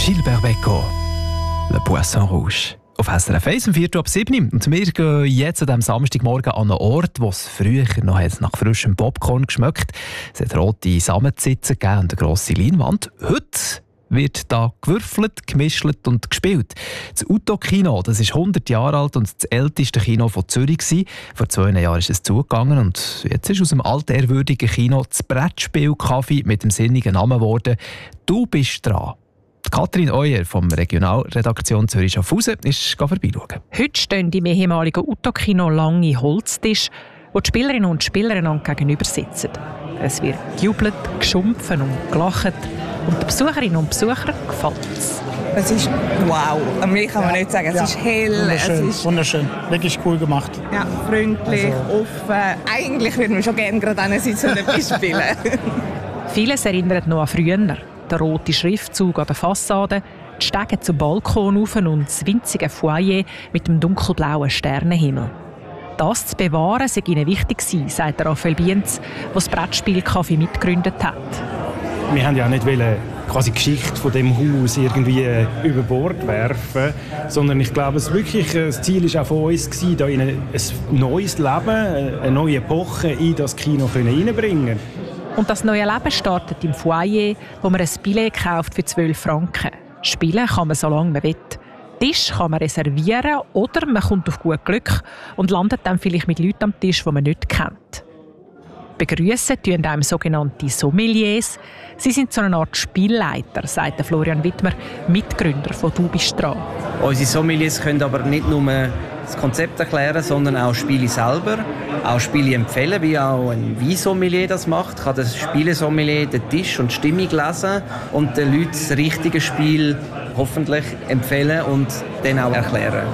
Gilbert Becco, Le Poisson Rouge. Auf SRF 1 um 4:07 Uhr. Und wir gehen jetzt an diesem Samstagmorgen an einen Ort, wo es früher noch nach frischem Popcorn geschmeckt. Es hat rote Samensitze gegeben und eine grosse Leinwand. Heute wird da gewürfelt, gemischt und gespielt. Das Uto-Kino, das ist 100 Jahre alt und das älteste Kino von Zürich. Vor 2 Jahren ist es zugegangen und jetzt ist aus dem altehrwürdigen Kino das Brettspiel Kaffee mit dem sinnigen Namen geworden. «Du bist dran». Katrin Euer vom Regionalredaktion Zürich-Schaffhausen ist vorbeischauen. Heute stehen im ehemaligen Uto-Kino lange Holztische, wo die Spielerinnen und Spieler einander gegenüber sitzen. Es wird gejubelt, geschumpfen und gelacht. Und den Besucherinnen und Besuchern gefällt es. Es ist wow. Mehr kann man nicht sagen. Es ist hell. Wunderschön, es ist wunderschön. Wirklich cool gemacht. Ja, freundlich, offen. Eigentlich würden wir schon gerne gerade sitzen und etwas spielen. Vieles erinnert noch an früher. Der rote Schriftzug an der Fassade, die Stege zum Balkon rauf und das winzige Foyer mit dem dunkelblauen Sternenhimmel. Das zu bewahren sei ihnen wichtig gewesen, sagt Raphael Bienz, der das Brettspiel Kaffee mitgegründet hat. Wir haben ja nicht quasi die Geschichte von dem Haus irgendwie über Bord werfen, sondern ich glaube, das Ziel war auch von uns, da in ein neues Leben, eine neue Epoche in das Kino reinbringen. Und das neue Leben startet im Foyer, wo man ein Billett kauft für 12 Franken. Spielen kann man so lange man will. Tisch kann man reservieren oder man kommt auf gut Glück und landet dann vielleicht mit Leuten am Tisch, die man nicht kennt. Begrüssen tun einem sogenannte Sommeliers. Sie sind so eine Art Spielleiter, sagt Florian Wittmer, Mitgründer von «Du bist dran». Unsere Sommeliers können aber nicht nur das Konzept erklären, sondern auch Spiele selber, auch Spiele empfehlen, wie auch ein Weinsommelier das macht. Kann das Spielesommelier den Tisch und die Stimmung lesen und den Leuten das richtige Spiel hoffentlich empfehlen und dann auch erklären.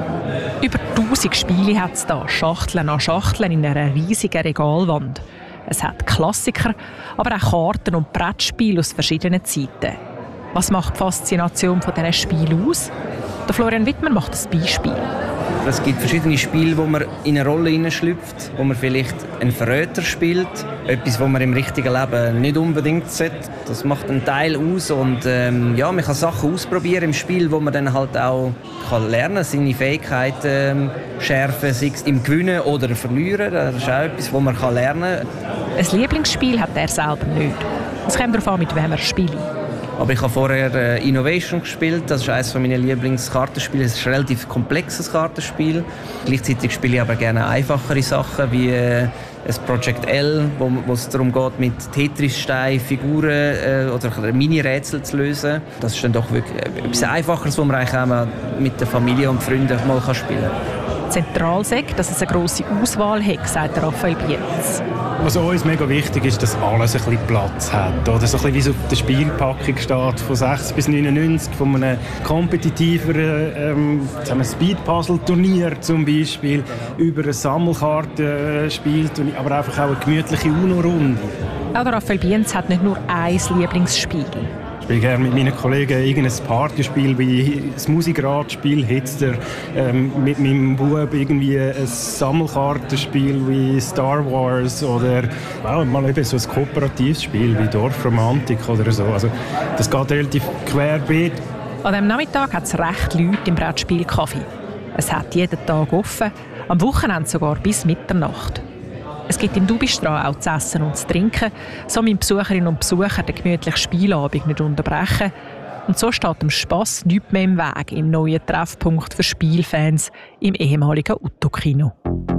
Über 1000 Spiele hat es da, Schachteln an Schachteln in einer riesigen Regalwand. Es hat Klassiker, aber auch Karten und Brettspiele aus verschiedenen Zeiten. Was macht die Faszination von diesen Spielen aus? Der Florian Wittmer macht ein Beispiel. Es gibt verschiedene Spiele, wo man in eine Rolle hineinschlüpft, wo man vielleicht einen Verräter spielt, etwas, was man im richtigen Leben nicht unbedingt sollte. Das macht einen Teil aus und man kann Sachen ausprobieren im Spiel, wo man dann halt auch lernen kann, seine Fähigkeiten schärfen, sei es im Gewinnen oder Verlieren. Das ist auch etwas, was man lernen kann. Ein Lieblingsspiel hat er selber nicht. Es kommt darauf an, mit wem er spielt. Aber ich habe vorher Innovation gespielt. Das ist eines meiner Lieblingskartenspiele. Es ist ein relativ komplexes Kartenspiel. Gleichzeitig spiele ich aber gerne einfachere Sachen wie ein Project L, wo es darum geht, mit Tetris-Steinen Figuren oder Mini-Rätsel zu lösen. Das ist dann doch wirklich etwas Einfacheres, was man eigentlich auch mit der Familie und Freunden mal spielen kann. Zentral sagt, dass es eine grosse Auswahl hat, sagt Raphael Bienz. Was uns mega wichtig ist, dass alles ein bisschen Platz hat. Oder so ein bisschen wie es auf der Spielpackung steht, von 60 bis 99, von einem kompetitiveren Speed-Puzzle-Turnier zum Beispiel, über ein Sammelkartenspiel, aber einfach auch eine gemütliche UNO-Runde. Auch Raphael Bienz hat nicht nur ein Lieblingsspiel. Ich spiele gerne mit meinen Kollegen irgendein Partyspiel wie das Musikradspiel Hitster, mit meinem Bub irgendwie ein Sammelkartenspiel wie Star Wars oder mal eben so ein kooperatives Spiel wie Dorfromantik oder so. Also das geht relativ querbeet. An diesem Nachmittag hat es recht Leute im Brettspiel Kaffee. Es hat jeden Tag offen, am Wochenende sogar bis Mitternacht. Es gibt im «Du bist dran» auch zu essen und zu trinken, so müssen Besucherinnen und Besucher den gemütlichen Spielabend nicht unterbrechen. Und so steht dem Spass nichts mehr im Weg im neuen Treffpunkt für Spielfans im ehemaligen Uto-Kino.